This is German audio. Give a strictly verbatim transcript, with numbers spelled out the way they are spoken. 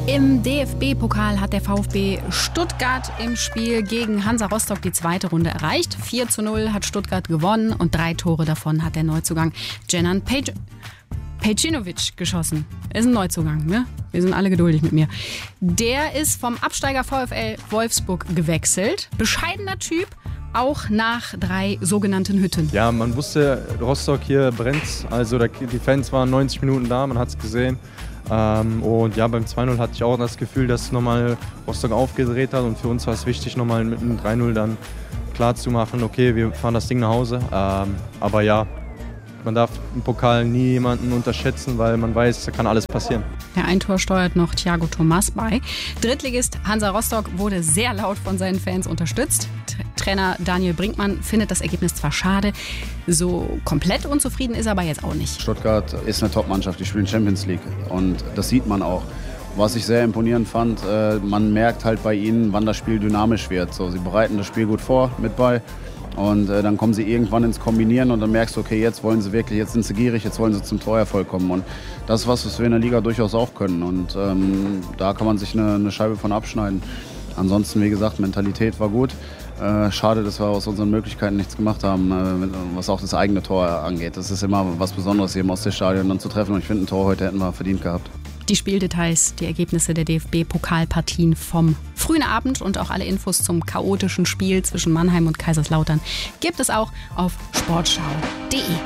Im D F B-Pokal hat der VfB Stuttgart im Spiel gegen Hansa Rostock die zweite Runde erreicht. vier zu null hat Stuttgart gewonnen und drei Tore davon hat der Neuzugang Dženan Pej- Pejcinović geschossen. Ist ein Neuzugang, ne? Wir sind alle geduldig mit mir. Der ist vom Absteiger VfL Wolfsburg gewechselt. Bescheidener Typ, auch nach drei sogenannten Hütten. Ja, man wusste, Rostock hier brennt. Also die Fans waren neunzig Minuten da, man hat es gesehen. Ähm, und ja, beim zwei null hatte ich auch das Gefühl, dass nochmal Rostock aufgedreht hat. Und für uns war es wichtig, nochmal mit einem drei null dann klar zu machen, okay, wir fahren das Ding nach Hause. Ähm, aber ja, man darf im Pokal nie jemanden unterschätzen, weil man weiß, da kann alles passieren. Der ein Tor steuert noch Thiago Thomas bei. Drittligist Hansa Rostock wurde sehr laut von seinen Fans unterstützt. T- Trainer Daniel Brinkmann findet das Ergebnis zwar schade, so komplett unzufrieden ist er aber jetzt auch nicht. Stuttgart ist eine Top-Mannschaft, die spielen Champions League und das sieht man auch. Was ich sehr imponierend fand, äh, man merkt halt bei ihnen, wann das Spiel dynamisch wird. So, sie bereiten das Spiel gut vor mit Ball. Und äh, dann kommen sie irgendwann ins Kombinieren und dann merkst du, okay, jetzt wollen sie wirklich, jetzt sind sie gierig, jetzt wollen sie zum Torerfolg kommen. Und das ist was, was wir in der Liga durchaus auch können. Und ähm, da kann man sich eine, eine Scheibe von abschneiden. Ansonsten, wie gesagt, Mentalität war gut. Äh, schade, dass wir aus unseren Möglichkeiten nichts gemacht haben, äh, was auch das eigene Tor angeht. Das ist immer was Besonderes, hier im Ostseestadion dann zu treffen. Und ich finde, ein Tor heute hätten wir verdient gehabt. Die Spieldetails, die Ergebnisse der D F B-Pokalpartien vom frühen Abend und auch alle Infos zum chaotischen Spiel zwischen Mannheim und Kaiserslautern gibt es auch auf sportschau punkt de.